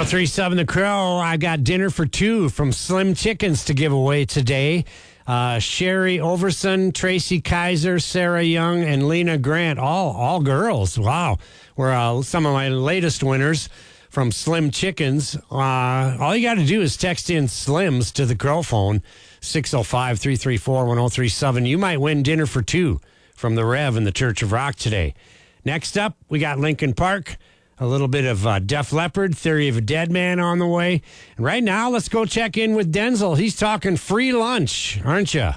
1037 The Crow. I got dinner for two from Slim Chickens to give away today. Sherry Overson, Tracy Kaiser, Sarah Young, and Lena Grant, all girls. Wow. Were some of my latest winners from Slim Chickens. All you got to do is text in Slims to the Crow phone, 605-334-1037. You might win dinner for two from the Rev in the Church of Rock today. Next up, we got Linkin Park. A little bit of Def Leppard, Theory of a Dead Man on the way. And right now, let's go check in with Denzel. He's talking free lunch, aren't you?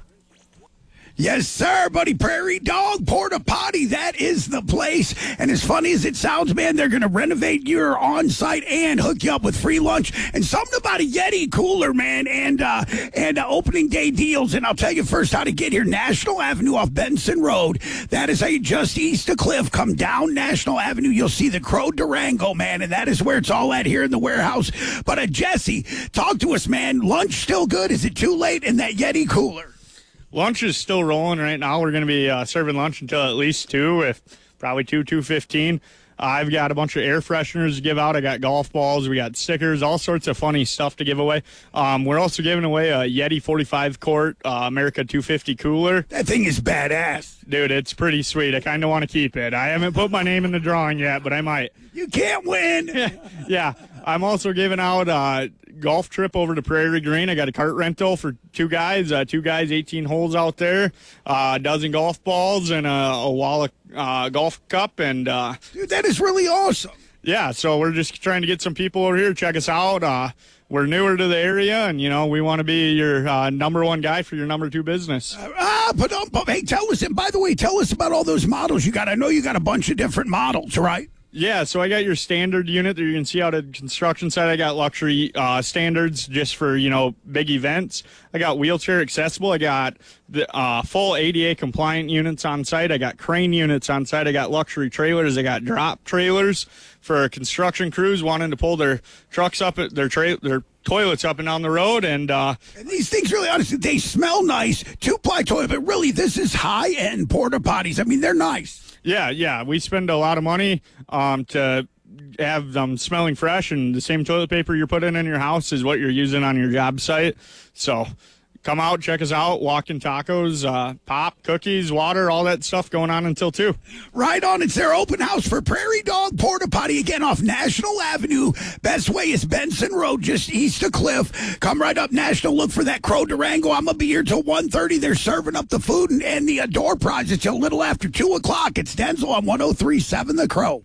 Yes, sir, buddy. Prairie Dog Porta Potty. That is the place. And as funny as it sounds, man, they're going to renovate your on-site and hook you up with free lunch and something about a Yeti cooler, man, and opening day deals. And I'll tell you first how to get here. National Avenue off Benson Road. That is just east of Cliff. Come down National Avenue. You'll see the Crow Durango, man, and that is where it's all at here in the warehouse. But Jesse, talk to us, man. Lunch still good? Is it too late in that Yeti cooler? Lunch is still rolling right now. We're going to be serving lunch until at least 2, if probably 2:15. I've got a bunch of air fresheners to give out. I got golf balls. We got stickers, all sorts of funny stuff to give away. We're also giving away a Yeti 45-quart America 250 cooler. That thing is badass. Dude, it's pretty sweet. I kind of want to keep it. I haven't put my name in the drawing yet, but I might. You can't win. Yeah. I'm also giving out a golf trip over to Prairie Green. I got a cart rental for two guys, 18 holes out there, a dozen golf balls, and a wall of golf cup. And dude, that is really awesome. Yeah, so we're just trying to get some people over here. Check us out. We're newer to the area, and, we want to be your number one guy for your number two business. But hey, tell us, and by the way, tell us about all those models you got. I know you got a bunch of different models, right? Yeah, so I got your standard unit that you can see out at the construction site. I got luxury standards just for, big events. I got wheelchair accessible. I got the full ADA compliant units on site. I got crane units on site. I got luxury trailers. I got drop trailers for construction crews wanting to pull their trucks up at their toilets up and down the road. And these things, really, honestly, they smell nice. 2-ply toilet, but really, this is high-end porta potties. I mean, they're nice. Yeah. We spend a lot of money to have them smelling fresh, and the same toilet paper you're putting in your house is what you're using on your job site. So come out, check us out. Walk-in tacos, pop, cookies, water, all that stuff going on until 2. Right on. It's their open house for Prairie Dog Porta Potty, again, off National Avenue. Best way is Benson Road, just east of Cliff. Come right up National. Look for that Crow Durango. I'm going to be here till 1:30. They're serving up the food and the door prize. It's a little after 2 o'clock. It's Denzel on 103.7 The Crow.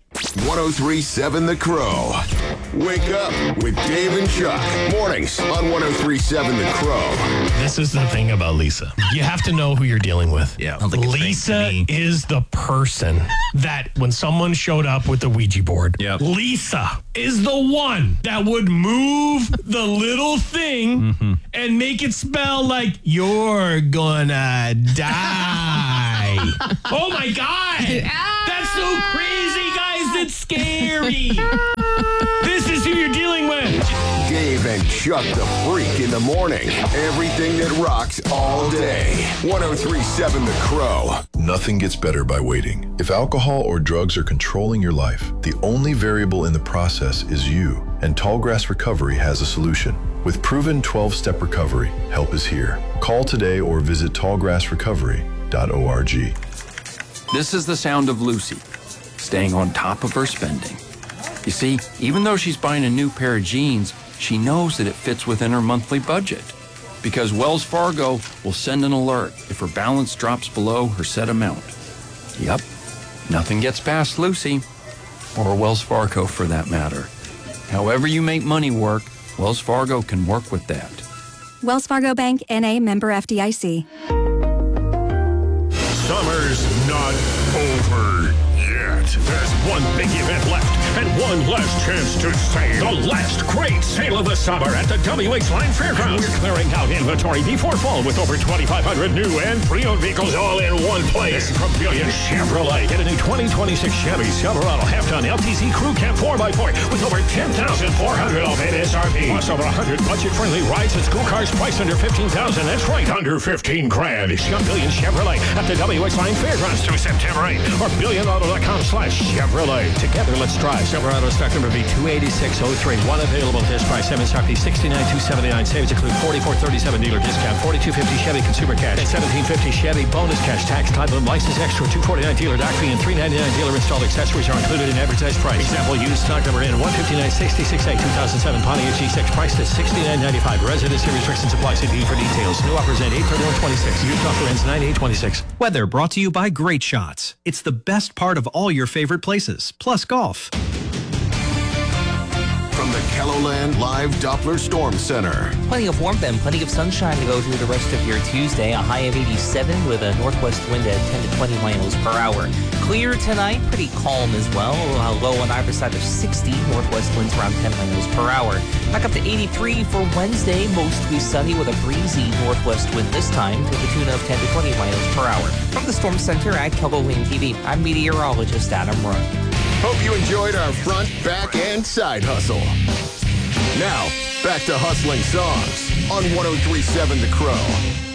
103.7 The Crow. Wake up with Dave and Chuck. Mornings on 103.7 The Crow. This is the thing about Lisa. You have to know who you're dealing with. Yeah. Lisa is the person that when someone showed up with the Ouija board, Lisa is the one that would move the little thing and make it spell like you're gonna die. Oh my God. That's so crazy, guys. It's scary. This is who you're dealing with. Dave and Chuck the Freak in the morning. Everything that rocks all day. 103.7 The Crow. Nothing gets better by waiting. If alcohol or drugs are controlling your life, the only variable in the process is you. And Tallgrass Recovery has a solution. With proven 12-step recovery, help is here. Call today or visit tallgrassrecovery.org. This is the sound of Lucy, staying on top of her spending. You see, even though she's buying a new pair of jeans, she knows that it fits within her monthly budget. Because Wells Fargo will send an alert if her balance drops below her set amount. Yep, nothing gets past Lucy, or Wells Fargo for that matter. However you make money work, Wells Fargo can work with that. Wells Fargo Bank, N.A., member FDIC. Summer's not over yet. There's one big event left and one last chance to save. The last great sale of the summer at the WH Line Fairgrounds. We're clearing out inventory before fall with over 2,500 new and pre-owned vehicles all in one place. From Brilliant Chevrolet, get a new 2026 Chevy Silverado half-ton LTZ Crew Cab 4x4 with over 10,000 $15,400 off MSRP. Plus over 100 budget-friendly rides and school cars priced under $15,000. That's right, under 15 grand. Shop Billion Chevrolet at the WX Line Fairgrounds through September 8th or BillionAuto.com/Chevrolet. Together, let's drive. Silverado stock number V28603. One available. This price MSRP $69,279. Savings include $44.37 dealer discount, $42.50 Chevy consumer cash, and $17.50 Chevy bonus cash. Tax, title, and license extra. $249 dealer dock fee and $399 dealer installed accessories are included in advertised price. Example used stock number in 159.66A 2007 Pontiac G6 priced at $69.95. Residency restrictions apply. See dealer for details. New offers end 8/31/26. Used offer ends 9/8/26. Weather brought to you by Great Shots. It's the best part of all your favorite places, plus golf. From the Kelloland Live Doppler Storm Center. Plenty of warmth and plenty of sunshine to go through the rest of your Tuesday. A high of 87 with a northwest wind at 10 to 20 miles per hour. Clear tonight, pretty calm as well. A low on either side of 60, northwest winds around 10 miles per hour. Back up to 83 for Wednesday, mostly sunny with a breezy northwest wind this time to the tune of 10 to 20 miles per hour. From the Storm Center at KELOLAND TV, I'm meteorologist Adam Run. Hope you enjoyed our front, back, and side hustle. Now, back to hustling songs on 103.7 The Crow.